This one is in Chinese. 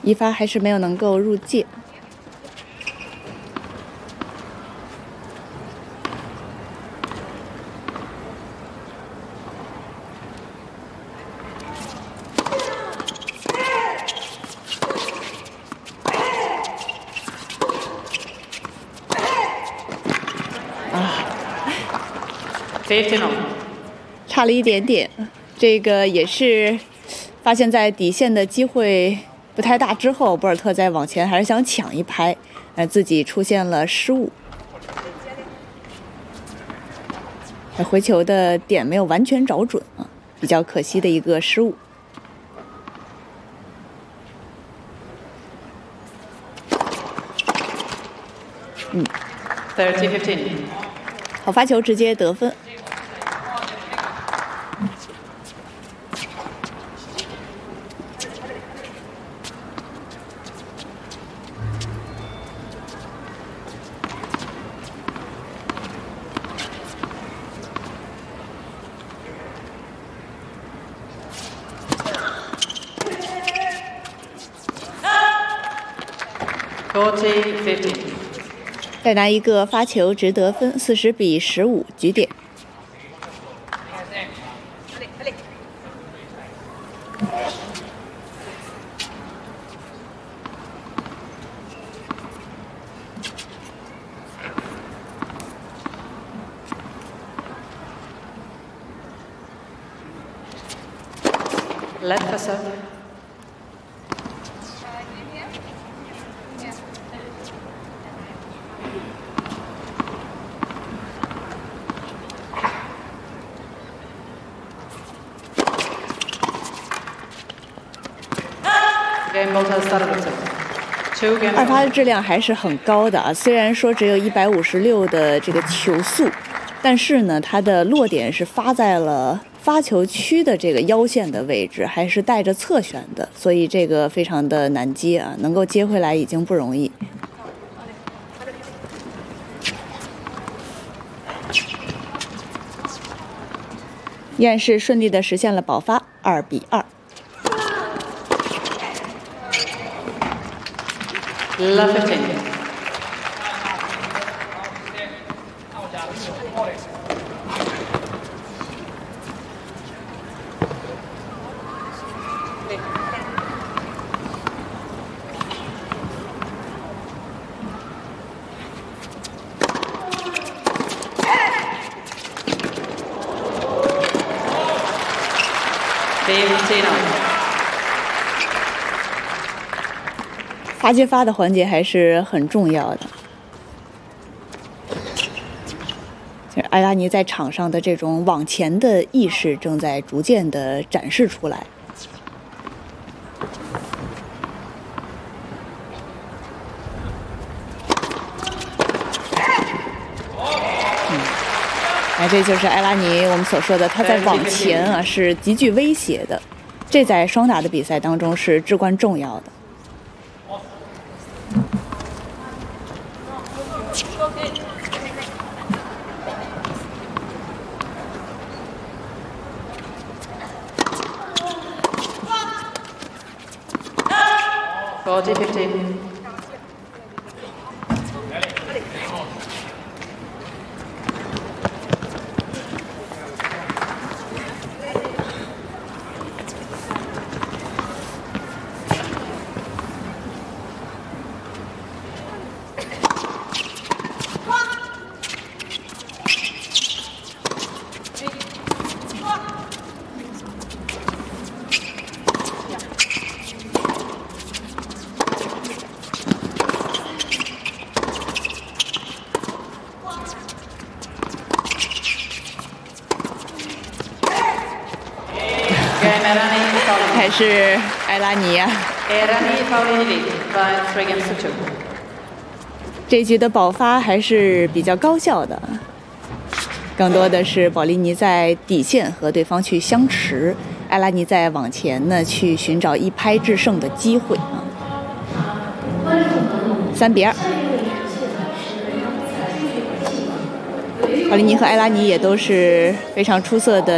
一发还是没有能够入界。差了一点点，这个也是发现在底线的机会不太大之后，博尔特在往前还是想抢一拍，自己出现了失误，回球的点没有完全找准啊，比较可惜的一个失误。 30-15。 好发球，直接得分。 40-15。 再拿一个发球值得分，40-15局点。 Left for serve. Game ball has started. 二发的质量还是很高的啊，虽然说只有156的这个球速，但是呢，它的落点是发在了发球区的这个腰线的位置，还是带着侧旋的，所以这个非常的难接啊，能够接回来已经不容易。依然是顺利的实现了保发，2-2。 Love 15. Dave 发接发的环节还是很重要的。埃拉尼在场上的这种往前的意识正在逐渐的展示出来。这就是埃拉尼我们所说的，他在往前啊是极具威胁的，这在双打的比赛当中是至关重要的。 40-15. 还是埃拉尼啊！这一局的保发还是比较高效的，更多的是保利尼在底线和对方去相持，埃拉尼在往前呢去寻找一拍制胜的机会啊。3-2，保利尼和埃拉尼也都是非常出色的。